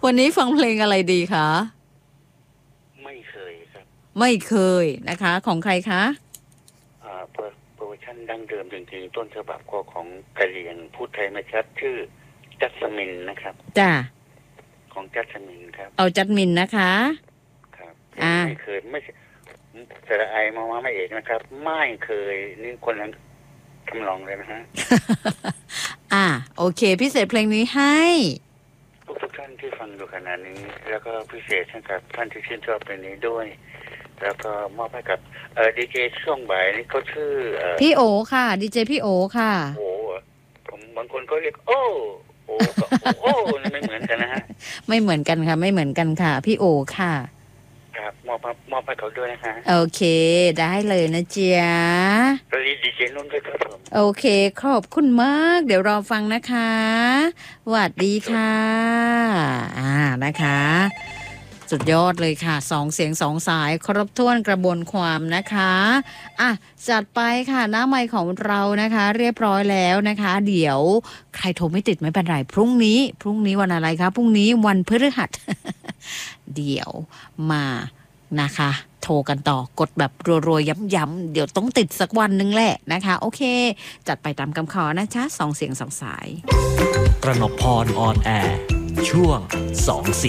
วันนี้ฟังเพลงอะไรดีคะไม่เคยครับไม่เคยนะคะ ของใครคะเวอร์ชันดั้งเดิมจริงๆต้นฉบับก็ของกะเหรี่ยงพูดไทยไม่ชัดชื่อจัสมินนะครับจ้าของจัสมินครับเอาจัดมินนะคะครับอ่าไม่เคยไม่สระไอมาว่าไม่เอกนะครับ ไม่เคยนี่คนนั้นทำลองเลยนะฮะโอเคพิเศษเพลงนี้ให้ทุกท่านที่ฟังอยู่ขณะนี้ แล้วก็พิเศษสำหรับท่านที่ชื่นชอบเพลงนี้ด้วย แล้วก็มอบให้กับดีเจช่วงบ่ายนี่เขาชื่อพี่โอค่ะดีเจพี่โอค่ะโอ้ผมบางคนก็เรียกโอ้กับโอ้นี่ไม่เหมือนกันนะฮะไม่เหมือนกันค่ะ ไม่เหมือนกันค่ะ พี่โอค่ะครับมอบให้เขาด้วยนะคะโอเค ได้เลยนะเจียสวัสดีดีเจนุ่นด้วยครับผมโอเค ขอบคุณมาก เดี๋ยวรอฟังนะคะสวัสดีค่ะนะคะ สุดยอดเลยค่ะ2เสียง2สายครบถ้วนกระบวนความนะคะจัดไปค่ะหน้าไมค์ของเรานะคะ เรียบร้อยแล้วนะคะ เดี๋ยวใครโทรไม่ติดไม่เป็นไรพรุ่งนี้วันอะไรคะพรุ่งนี้วันพฤหัส เดี๋ยวมานะคะ โทรกันต่อกดแบบรัวๆย้ำๆเดี๋ยวต้องติดสักวันนึงแหละนะคะโอเคจัดไปตามคำขอนะจ๊ะ2เสียง2สายกระหนกพรออนแอร์ช่วง2